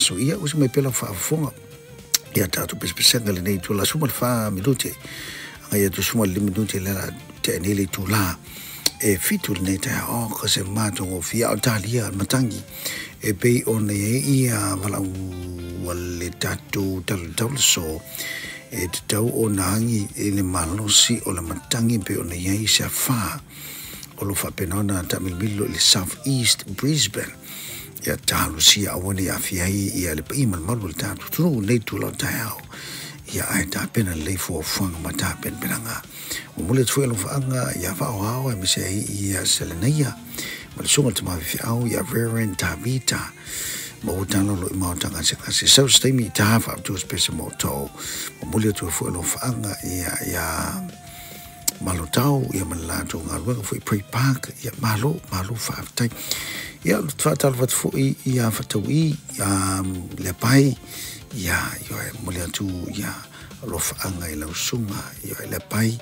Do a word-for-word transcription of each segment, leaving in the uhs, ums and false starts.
so ia usi mai pela whaafonga ia tātou pespesenga le nei tu la suma le wha minute ngai atu suma le minute le la te anele tu la e fitu le nei te o ka se mātongo fia o tālia matangi e pei o nei ia wala wale tātou talu talu so e te tau o naangi e le malosi o le matangi pe o nei ai se wha o lo whapenona tamilmilo le South East Brisbane ia tālu sia awane a fiai ia le pai malmalu le tātu tunu nei tu lau tai au ia ai tā pena le fo fuanga ma tā pena penanga o mule tfue lo whaanga ia whao hao e mese ai ia seleneia ma le sunga te mawi fiau ia Reverend Tabita ma o tano lo i maotanga se kasi sau steimi tā wha tu spesa mo tau o mule tue fue lo whaanga ia ia malo tau ia malatu ngā luenga fui pre-park ia malo malo whaafitai ia whaatal wat fui ia whatau i ia le pai ia ia mole atu ia lo whaanga i lau sunga ia le pai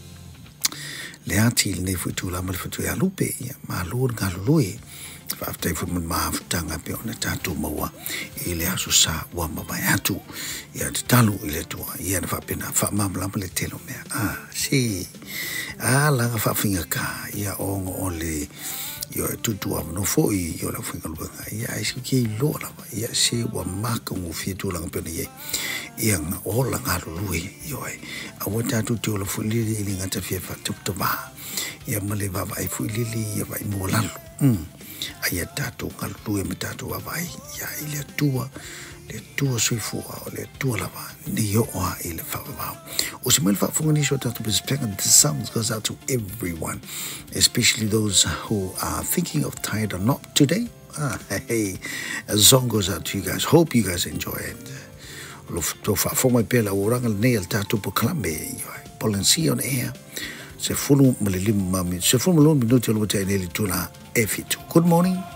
le ati le nei fui tu lama le whatu ia lupe ia malo ngā lului whaafitai fui mun maafutanga pe ona tātou maua i le asu sa ua mawai atu ia te talu i le tua ia na whapena whaamamlama le telo mea ah si ah langa whaafinga ka ia ongo o le ia tutu av no foi ia la finga luenga ia isi ki lo la ia se wa maka ngu fitu langa pena ia ia nga o langa lui ia a wata tu tu la fulili ili ngata fia fa tup tupa ia male va vai fulili ia vai mo lalu mm ia tatu ngal lui me tatu va vai ia ile tua le tua sui fua o le tua lava ni yo o ile fa va o se mal fa fungani so tatu bespenga the sounds goes out to everyone especially those who are thinking of tired or not today ah hey a song goes out to you guys hope you guys enjoy it lo to fa fo mai pela oranga nail tatu po klambe yo polensi on air se fulu malilim mami se fulu minuto lo te neli tula efitu good morning